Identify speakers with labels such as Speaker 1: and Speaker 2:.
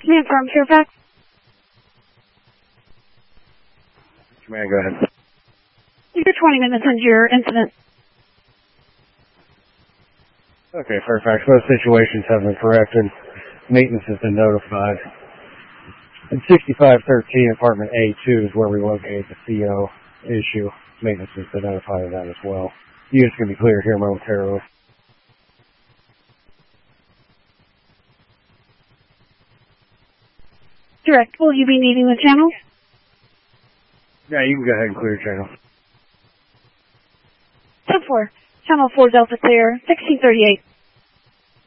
Speaker 1: Command from Fairfax.
Speaker 2: Command, go ahead.
Speaker 1: You're 20 minutes into your incident.
Speaker 2: Okay, Fairfax, both situations have been corrected. Maintenance has been notified. And 6513 apartment A2 is where we located the CO issue. Maintenance has been notified of that as well. Unit's going to be cleared here momentarily.
Speaker 1: Direct, will you be needing the channel?
Speaker 2: Yeah, you can go ahead and clear your channel.
Speaker 1: 10-4, Channel 4 Delta clear, 1638.